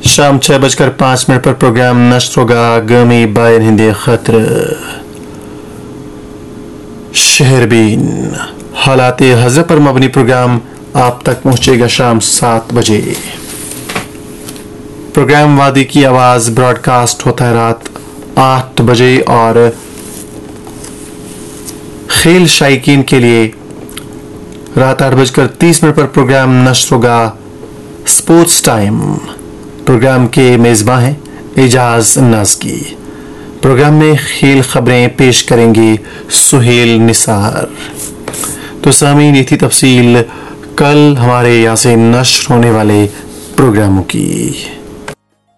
शाम 6:05 पर प्रोग्राम नश्र होगा गमी बाइन हिंदी खतर शहरबीन हालात हज़र पर मबनी प्रोग्राम आप तक पहुंचेगा शाम 7 बजे। प्रोग्राम वादी की आवाज़ ब्रॉडकास्ट होता है रात 8 बजे और खेल शायकीन के लिए रात 8:30 पर प्रोग्राम नश्र होगा स्पोर्ट्स टाइम। प्रोग्राम के मेज़बान हैं एजाज नाज़की। प्रोग्राम में खेल खबरें पेश करेंगे सुहेल निसार। तो सामीन ये थी तफसील कल हमारे यहाँ से नश्र होने वाले प्रोग्रामों की।